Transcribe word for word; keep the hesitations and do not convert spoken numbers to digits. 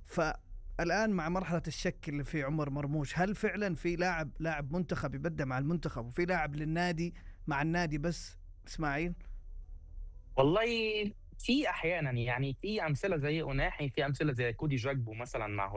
فالآن مع مرحلة الشك اللي في عمر مرموش، هل فعلا في لاعب لاعب منتخب يبدأ مع المنتخب وفي لاعب للنادي مع النادي بس إسماعيل؟ والله في أحيانًا، يعني في أمثلة زي أوناحي، في أمثلة زي كودي جاكبو مثلًا مع